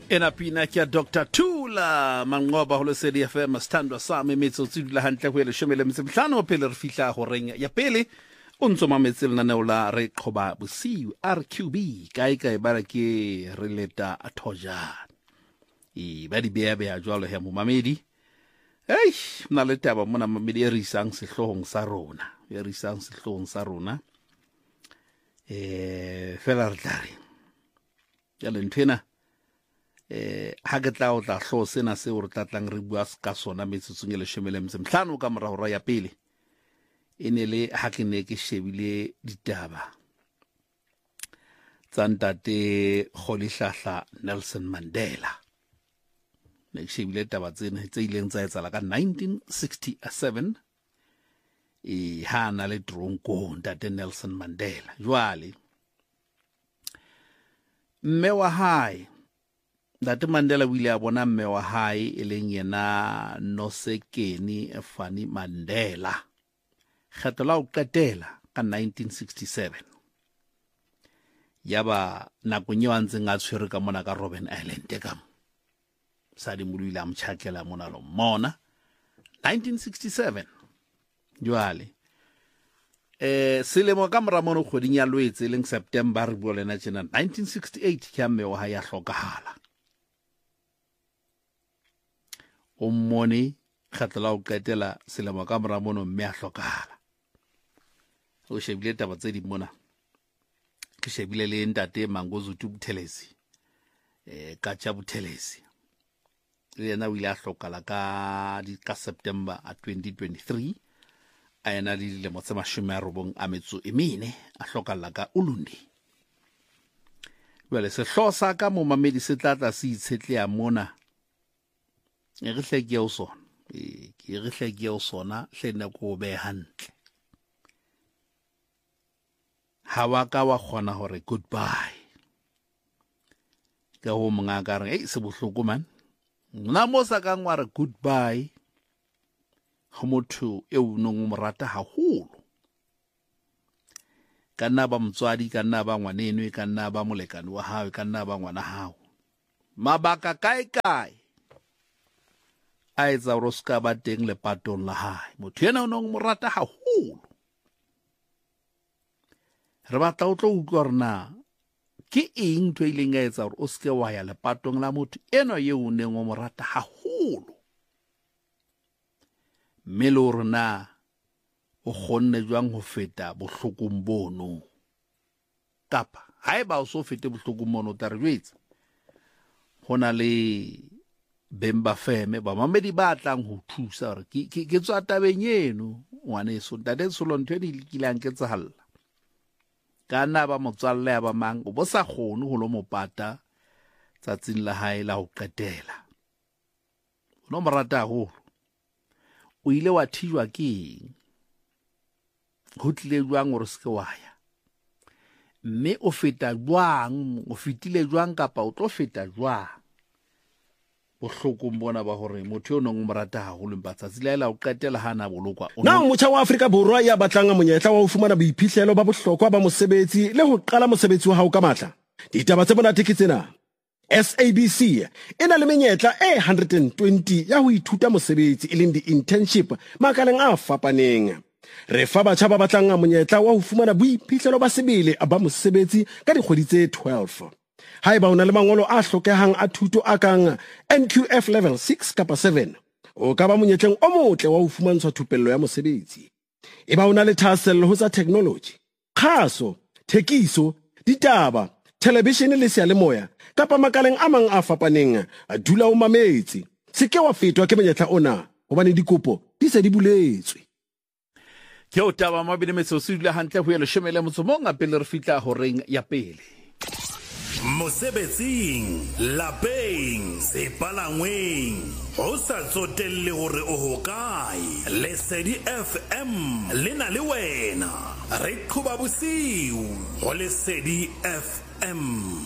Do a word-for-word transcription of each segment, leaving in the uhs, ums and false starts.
Ena pina kia Doctor Tula Mangoba ho Lesedi F M standwa same metsotso dula hantle ho le shomele msetlano pele re fihla ho reng ya pele o ntso mametse lena neola re qoba bosiu R Q B kai kai bara ke re leta athoja e ba di bea bea jwalo he mo mamedi hey na le taba mona mamedi e risang sehlohong sa rona e risang sehlohong sa rona eh fela re tla re ya le ntena eh ha ke tla o tla hlo sena se o re tlatlang re bua ka sona metsotsong e le shemele msemhlano ka mora hora ya pele ene le ha ke ne ke shebile ditaba tsa ntate Rolihlahla Nelson Mandela ne ke shebile taba tsena tse ileng tsa etsala ka nineteen sixty-seven e ha na le tronko ntate Nelson Mandela jwale mme wa hae Ntate Mandela o ile a bona mme wa hae e leng yena Nosekeni Fani Mandela kgetho la o qetela ka nineteen sixty-seven yaba nakong eo a ntseng a tshwere ka mona ka Robben Island ka sa di mo ile a mtshakela mona lo mona nineteen sixty-seven jwale eh selemo ka mora mono kgoding ya Loetse leng September re bua lena tjena nineteen sixty-eight ke mme wa hae ya hlokahala o mmone kgatla o qetela selemo ka mora mono mme a hlokahala o shebile taba tse di mona ke shebile le ntate Mangosuthu Buthelezi eh ka tja Buthelezi le yena o ile a hlokala ka di ka September a twenty twenty-three a ena le dilemo tse mashome a robong a metso e mene a hlokalla ka Ulundi bale se hlosa ka mo mamedi se tlatla se itshetle a mona e re hleke o sona e ke re hleke o sona hlena go be hantle ha wa ka wa khona hore goodbye ka ho monga ka re e se bohloko man nna mo sa ka ngwa re goodbye ho motho e o nong mo rata haholo kana ba motswadi kana ba ngwanenwe kana ba molekane wa hae kana ba ngwana hao mabaka kae kae a etsa hore ska ba teng le patong la hae motho yena o nong mo rata haholo re batla o tlo utlwa rena ke eng tlo ileng a etsa hore o ske wa ya le patong la motho eno ye o neng o mo rata haholo melo rena o khonne jwang ho feta bohlokong bono kapa haeba o so fete bohlokong bono ta re jwetsa hona le bemba feme ba mamedi ba tlang ho thusa hore ke ke tswa tabeng eno ngwaneso ntate Solon twenty likilang ke tsahalla kana ba motswalle ba mang o bo sa khone ho lo mopata tsatsing la hae la ho qetela no morata ho o ile wa thijwa ke ho tlile jwang hore se ke wa ya mme o feta jwang o fitile jwang kapa o tlo feta jwang bohloko mbona ba hore motho o nong mo rata haholo mpatsatsi la ela o qetela hana bolokwa na motjha wa Afrika Borwa ya batlang monyetla wa ho fumana boiphihlelo ba bohlokwa ba mosebetsi le ho qala mosebetsi wa hao ka matla ditaba tse bona tiki tsena S A B C ena le menyetla e one hundred twenty ya ho ithuta mosebetsi e leng di-internship makaleng a fapaneng re fa batjha ba batlang monyetla wa ho fumana boiphihlelo ba sebele ba mosebetsi ka dikgwedi tse twelve haeba ona le mangolo a hlokehang a thuto a kang N Q F level six kapa seven o ka ba monyetleng o motle wa ho fumantshwa thupello ya mosebetsi eba ona le thahasello ho tsa technology khaso thekiso ditaba television le seyalemoya kapa makaleng a mang a fapaneng a dula o mametse se ke wa fetwa ke monyetla ona hobane dikopo di se di buletswe ke o taba mabedi metsotso dula hantle ho ya le shomele motsomong a pele re fitla ho reng ya pele mosebetsing lapeng sepalangweng ho sa tsotelle hore o hokae Lesedi F M le na le wena re qoba bosiu ho Lesedi F M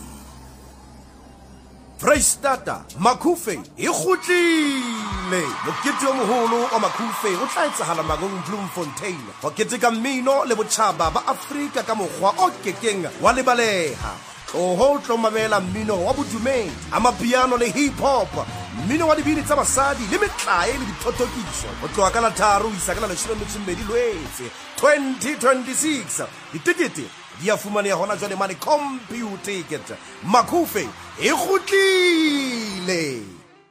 Freistata Makhufe e kgutlile mokete o moholo wa Makhufe o tla etsahala Magong Bloemfontein ho keteka mmino le botjhaba ba Afrika ka mokgwa o kekeng wa lebaleha o ho tlo mamela mmino wa bodumedi amapiano le hip hop mmino wa dibini tsa basadi le metlae le dithothokiso o tloa ka la tharo o isa ka la leshome metso e mmedi Lwetse twenty twenty-six ditikete di a fumaneha hona jwale mane computer ticket Makhufe e kgutlile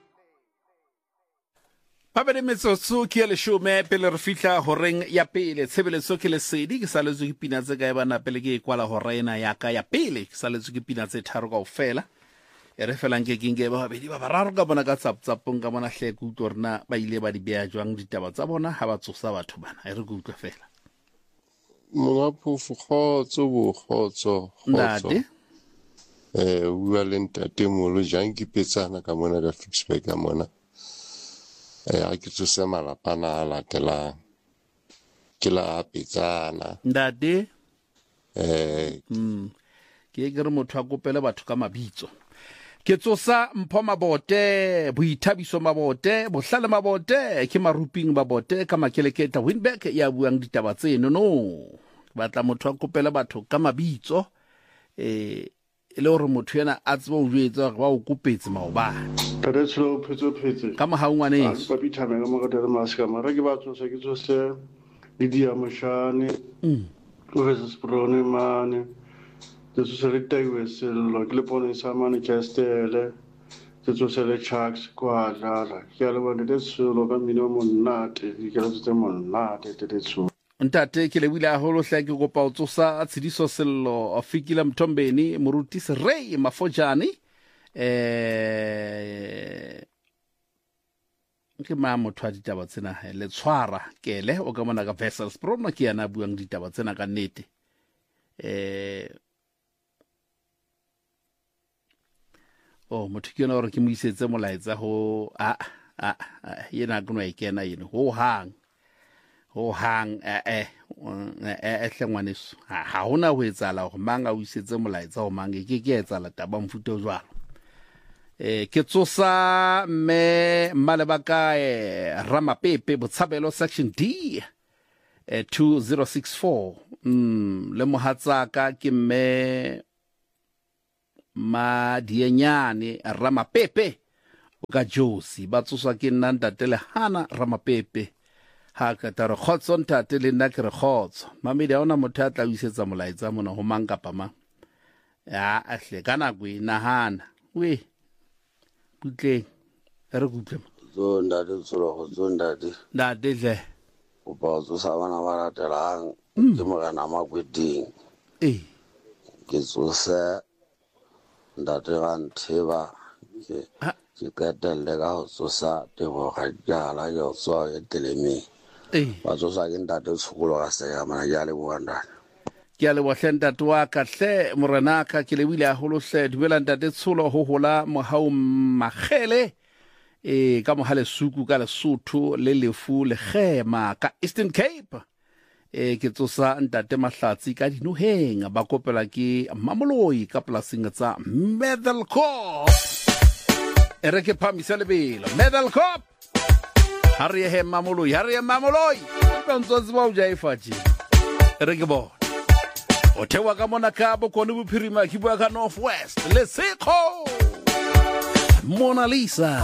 Pabedi metsotso ke leshome pele re fihla horeng ya pele tshebeletso ke lesedi ke sa letswe ke pina tse kae bana pele ke kwala horena ya ka ya pele ke sa letswe ke pina tse tharo kaofela e re felang ke kinge ba babedi ba bararo ka bona ka tsaptsapong ka bona hle ke utlwa rena ba ile ba di beya jwang ditaba tsa bona ha ba tsosa batho bana e re ke utlwa fela Monga Phofu khotso bo khotso khotso eh bua le ntate molo jang ke petsana ka mona ka Fixback ka mona eh a ke tsose malapana a latela ke la petsana ndade eh mm ke ke re motho a kopele batho ka mabitso ke tsosa mpho mabote boithabiso mabote bohlale mabote ke maruping mabote ka makeleketa Winback ya buang ditaba tseno no batla motho a kopele batho ka mabitso eh e le hore motho yana a tseba o jwetsa ba o kopetse maobane Tare tslo phetso phetse ka mohangwane a se papi thame ka makatela maska mara ke ba tsosa ke tsose le dia moshane mm professor Sprone mane ke tsose le taiwe sello ke le pone sa mane chestele ke tsose le Chucks kwa dlala ke a le bona le tsolo ka mino monnate ke le tsose monnate te tsolo ntate ke le wile a holo hla ke kopa o tsosa tshidiso sello o fikile Mthombeni moruti Serey Mafojane eh ke ma motho a ditaba tsena he le tshwara kele o ka mona ka Vessels Prono ke yana buang ditaba tsena ka nnete eh oh motho ke yona hore ke mo isetse molaetsa ho a a yena go no ikena yena ho hang ho hang eh eh eh hlengwaneso ha hona ho etsala go manga o isetse molaetsa o mange ke ke etsala taba mfuto jwalo eh ke tsosa me malebaka eh Ramapepe Botshabelo section D eh two zero six four mm le mohatsaka ke me ma dienyane Ramapepe o ka Josi ba tsosa ke nna ntate le hana Ramapepe ha ka tara khotso ntate le nna ke re khotso mamedi a ona motho a tla o isetsa molaetsa mona ho mang kapa mang ya ahle kana go inahana we butleng re kutlwe zo ndade tsolo go zo ndade ndade hle o ba zo sa bana ba latelang ke mogana Makweding eh ke zo se ndade ga ntheba ke ke katelle ga go tsosa tebo ga jala yo so e telemi eh ba zo sa ke ndade tshukolo ga se ya mana ya le boanda ke a le bohlenda twa ka hle morena ka ke le wile a holo hle duela ntate tsholo ho hola mohau magele e ka mohale suku ka Lesotho le lefu le gema ka Eastern Cape e ke tsosa ntate Mahlatsi ka Dinoheng ba kopela ke Mamoloi ka polasing tsa Meadowcop ere ke phamisa lebelo Meadowcop hare he Mamoloi hare Mamoloi ntse ba o jaifaji ere ke bona o thewa ka mona ka bokone bophirima ke bua ka North West le sekgo Mona Lisa